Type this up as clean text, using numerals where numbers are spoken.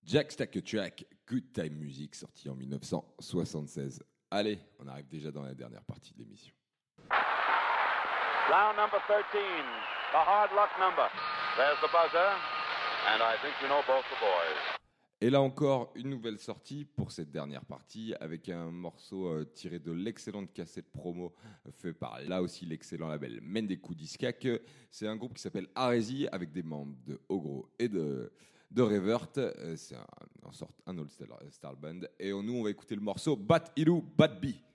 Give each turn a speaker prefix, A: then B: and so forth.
A: Jack Stack a Track, Good Time Music, sorti en 1976. Allez, on arrive déjà dans la dernière partie de l'émission.
B: Round number 13, the hard luck number. There's the buzzer, and I think you know both the boys.
A: Et là encore, une nouvelle sortie pour cette dernière partie avec un morceau tiré de l'excellente cassette promo fait par là aussi l'excellent label Mendeku Discak. C'est un groupe qui s'appelle Aresi avec des membres de Ogro et de Revert. C'est en sorte un all-star band. Et nous, on va écouter le morceau Bat Ilu Bat Bi.